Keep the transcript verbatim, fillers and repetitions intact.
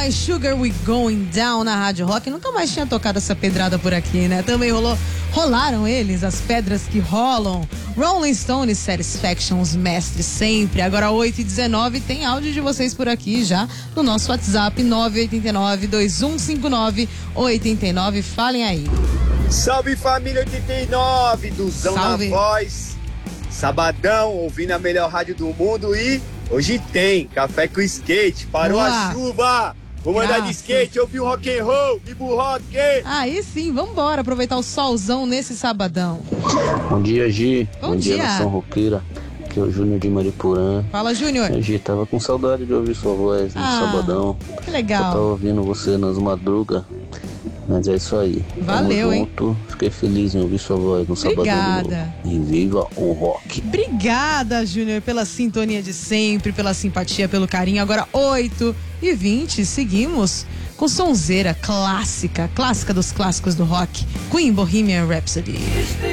Sugar We Going Down na Rádio Rock. Nunca mais tinha tocado essa pedrada por aqui, né? Também rolou, rolaram eles, as pedras que rolam. Rolling Stones, Satisfaction, os mestres sempre. Agora oito e dezenove, tem áudio de vocês por aqui já no nosso WhatsApp nove oito nove, dois um cinco nove, oito nove. Falem aí. Salve família oitenta e nove, Duzão na voz. Sabadão, ouvindo a melhor rádio do mundo e hoje tem Café com Skate. Parou Boa. a chuva. Vou mandar Graças. de skate, ouvir o rock and roll, Bibo Rock. Aí sim, vambora aproveitar o solzão nesse sabadão. Bom dia, Gi. Bom, Bom dia, dia. nação roqueira. Aqui é o Júnior de Mariporã. Fala, Júnior. Gi, tava com saudade de ouvir sua voz no ah, sabadão. Que legal. Eu tava ouvindo você nas madrugas. Mas é isso aí. Valeu, hein? Fiquei feliz em ouvir sua voz no Obrigada. sabadão. E viva o rock. Obrigada, Júnior, pela sintonia de sempre, pela simpatia, pelo carinho. Agora oito e vinte, seguimos com sonzeira clássica, clássica dos clássicos do rock, Queen Bohemian Rhapsody.